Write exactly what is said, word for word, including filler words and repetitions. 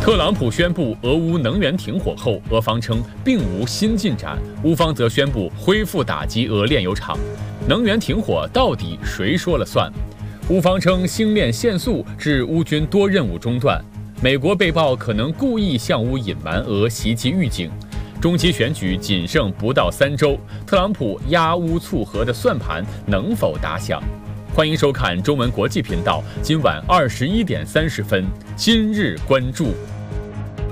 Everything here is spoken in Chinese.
特朗普宣布俄乌能源停火后，俄方称并无新进展，乌方则宣布恢复打击俄炼油厂。能源停火到底谁说了算？乌方称星链限速致乌军多任务中断。美国被曝可能故意向乌隐瞒俄袭击预警。中期选举仅剩不到三周，特朗普压乌促和的算盘能否打响？欢迎收看中文国际频道，今晚二十一点三十分，今日关注。